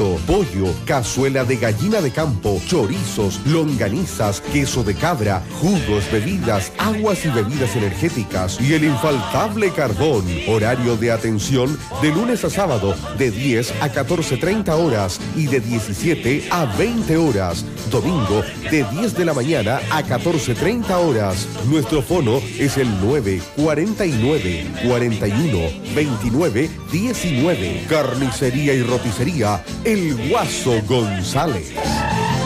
completo, pollo, cazuela de gallina de campo, chorizos, longanizas, queso de cabra, jugos, bebidas, aguas y bebidas energéticas y el infaltable carbón. Horario de atención de lunes a sábado de 10 a 14:30 horas y de 17 a 20 horas. Domingo de 10 de la mañana a 14:30 horas. Nuestro fono es el 949 41 29 19. Carnicería y roticería El Guaso González.